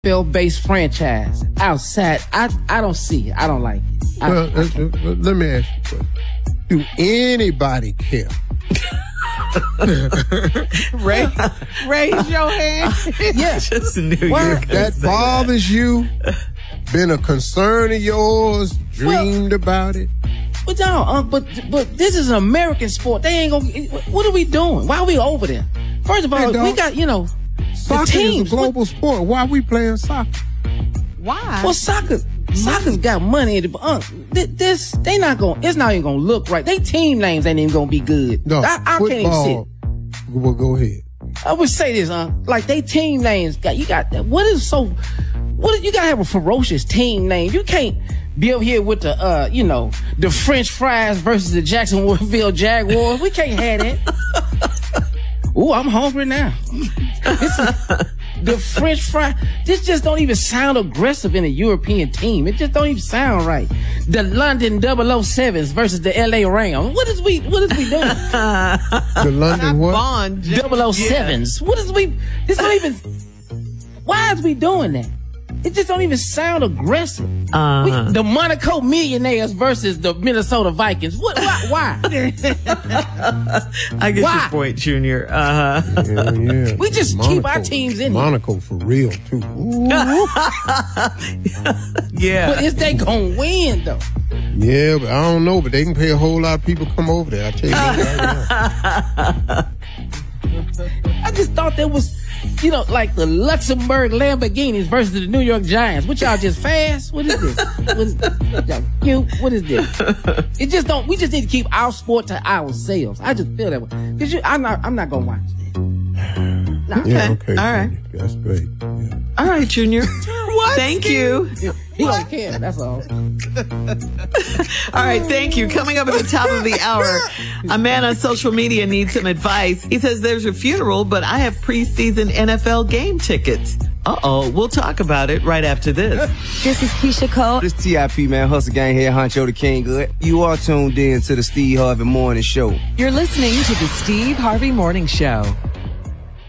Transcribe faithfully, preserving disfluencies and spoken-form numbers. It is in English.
N F L-based franchise outside. I I don't see it. I don't like it. I, well, uh, uh, let me ask you a question. Do anybody care? Ray, raise your hand. Yeah. Just knew Why? you were gonna That say bothers you? Been a concern of yours? Dreamed Well, about it? But no, uh, but but this is an American sport. They ain't gonna. What are we doing? Why are we over there? First of all, Hey, we dog. got you know Soccer the teams. is a global sport. Why are we playing soccer? Why? Well, soccer, soccer's got money in it, but uh, th- this they not gonna. It's not even gonna look right. They team names ain't even gonna be good. No, I, I can't even see football. it. Well, go ahead. I would say this, uh, like they team names got you got that. What is so? What you gotta have a ferocious team name? You can't be up here with the uh, you know, the French fries versus the Jacksonville Jaguars. We can't have that. Ooh, I'm hungry now. This is, the French fry. This just don't even sound aggressive in a European team. It just don't even sound right. The London double oh sevens versus the L A Rams. What is we? What is we doing? The London what? Bond. double oh sevens. What is we? This don't even. Why is we doing that? It just don't even sound aggressive. Uh-huh. We, the Monaco Millionaires versus the Minnesota Vikings. What? Why? why? I get Why? your point, Junior. Uh huh. Yeah, yeah. We just keep our teams in there. Monaco for real too. Ooh. Yeah. But is they gonna win though? Yeah, but I don't know. But they can pay a whole lot of people to come over there. I tell you that right now. I just thought there was, you know, like the Luxembourg Lamborghinis versus the New York Giants. What y'all just fast? What is this? What is, what y'all cute? What is this? It just don't. We just need to keep our sport to ourselves. I just feel that way. Cause you, I'm not. I'm not gonna watch that. No. Okay. Yeah, okay. All right. Junior. That's great. Yeah. All right, Junior. What? Thank you. He don't care. That's all. All right, thank you. Coming up at the top of the hour, a man on social media needs some advice. He says there's a funeral, but I have preseason N F L game tickets. Uh-oh. We'll talk about it right after this. This is Keisha Cole. This T I P, man, Hustle Gang here, Honcho the King Good. You are tuned in to the Steve Harvey Morning Show. You're listening to the Steve Harvey Morning Show.